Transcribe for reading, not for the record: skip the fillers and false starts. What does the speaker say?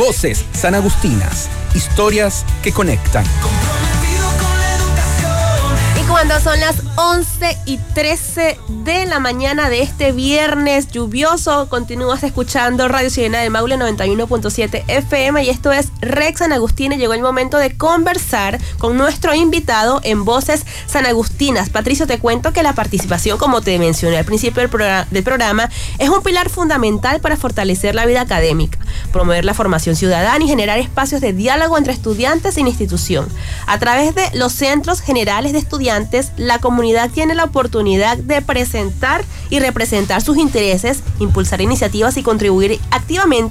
Voces Sanagustinas, historias que conectan. Cuando son las 11:13 de la mañana de este viernes lluvioso, continúas escuchando Radio Sirena del Maule 91.7 FM y esto es Rex San Agustín, y llegó el momento de conversar con nuestro invitado en Voces Sanagustinas. Patricio, te cuento que la participación, como te mencioné al principio del programa, es un pilar fundamental para fortalecer la vida académica, promover la formación ciudadana y generar espacios de diálogo entre estudiantes e institución. A través de los centros generales de estudiantes, la comunidad tiene la oportunidad de presentar y representar sus intereses, impulsar iniciativas y contribuir activamente